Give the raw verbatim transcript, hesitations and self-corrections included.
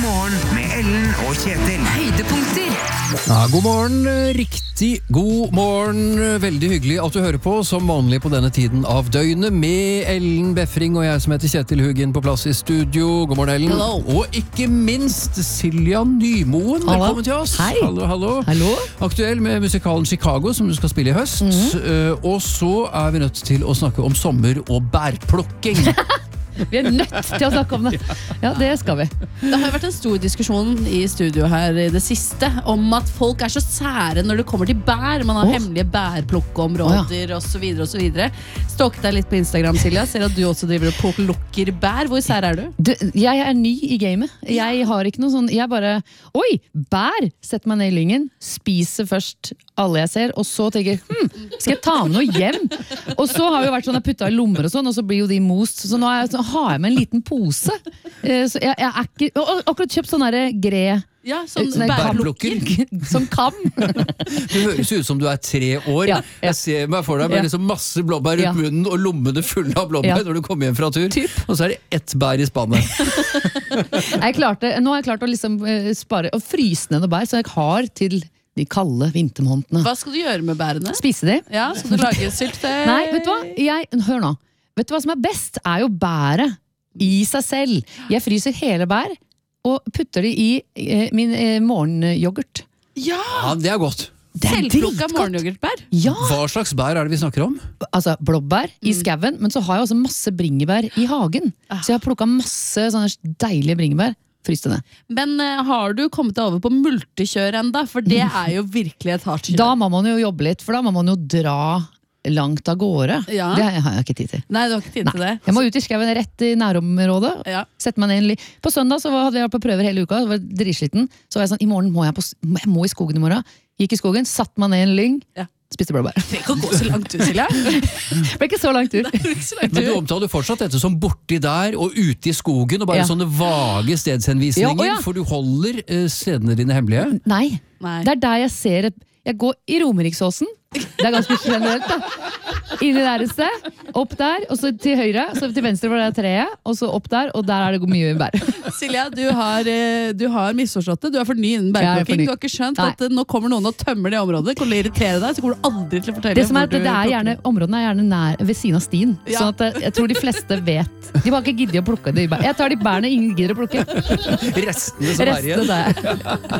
morgen med Ellen og Kjetil. Høydepunkter. Ja, god morgen, riktig god morgen. Veldig hyggelig at du hører på, som vanlig på denne tiden av døgnet, med Ellen Befring og jeg som heter Kjetil Hugin på plass i studio. God morgen, Ellen. Hello. Og ikke minst Silja Nymoen. Hallo. Velkommen til oss. Hei. Hallo, hallo. Hallo. Aktuell med musikalen Chicago, som du skal spille i høst. Mm-hmm. Og så er vi nødt til å snakke om sommer og bærplukking. Vi er nødt til å snakke om det. Ja, det skal vi. Det har jo vært en stor diskusjon i studio her i det siste om at folk er så sære når det kommer til bær. Man har Oh. hemmelige bærplukkeområder og så videre og så videre. Stalket deg litt på Instagram, Silja. Ser at du også driver og plukker bær. Hvor sær er du? du? Jeg er ny i gamet. Jeg har ikke noe sånn, jeg bare, oi, bær! Setter meg ned i lyngen, spiser først alle jeg ser, og så tenker jeg, hm, skal jeg ta med noe hjem? Og så har det jo vært sånn, jeg puttet i lommer og sånn, og så blir jo de most. Så nå er jeg, så har jeg med en liten pose. Eh, Så jeg, jeg er ikke, og akkurat kjøpt sånn der gre, Ja, sånn Sånn bærplukker. som kam. Du høres ut som du er tre år. Ja, ja. Jeg ser meg for deg med Ja. liksom masse blåbær rundt Ja. munnen og lommene fulle av blåbær Ja. når du kommer hjem fra tur. Typ. Og så er det ett bær i spannet. Jeg klarte, nå har jeg klart å liksom eh, spare og fryse ned noe bær, så jeg har til de kalde vintermånedene. Hva skal du gjøre med bærene? Spise de? Ja, skal du lage syltetøy? Nei, vet du hva? Jeg, hør nå. Vet du hva som er best? Er jo bæret i seg selv. Jeg fryser hele bær og putter de i eh, min eh, morgenyoghurt. Ja, Ja, det er godt. Det er selvplukka dritgodt. morgenyoghurtbær. Ja, Hva slags bær er det vi snakker om? altså blåbær i Mm. skaven, men så har jeg også masse bringebær i hagen. Ah. Så jeg har plukket masse sånne deilige bringebær. Fryst det ned. Men eh, har du kommet deg over på multekjør enda? For det er jo virkelig et hardt kjør. Da må man jo jobbe litt, for da må man jo dra langt av gårde. Ja. Det har jeg ikke tid til. Nei, du har ikke tid til det. Jeg må ut i skaven rett i nærområdet. Ja. Sette meg ned en li- På søndag så hadde jeg vært på prøver hele uka. Jeg var dritsliten. Så var jeg sånn, i morgen må jeg, på, s- jeg må i skogen i morgen. Gikk i skogen, satt meg ned i en lyng, Ja. spiste blåbær. Trenger ikke å gå så langt ut, Silja. Det ble ikke så lang tur. Det er ikke så langt Men du ut. omtaler fortsatt dette som borti der og ute i skogen, og bare Ja. sånne vage stedshenvisninger, Ja, å ja. for du holder eh, stedene dine hemmelige. Nei, Nei. det er der jeg ser et Jeg går i Romeriksåsen. Det er ganske generelt, da. Inni der et sted, opp der, og så til høyre, så til venstre hvor det er treet, og så opp der, og der er det mye bær. Silja, du har, eh, du har misforstått det. Du er for ny innen Jeg er for bærplukking. ny. Du har ikke skjønt Nei. at eh, nå kommer noen og tømmer det området. Det kommer til å irritere deg, så kommer du aldri til å fortelle Det som er hvor at det du er plukker. gjerne, Områdene er gjerne nær, ved siden av stien. Ja. Sånn at eh, jeg tror de fleste vet. De bare ikke gidder å plukke de bær. Jeg tar de bærene ingen gidder å plukke. Restene som er igjen. Resten der.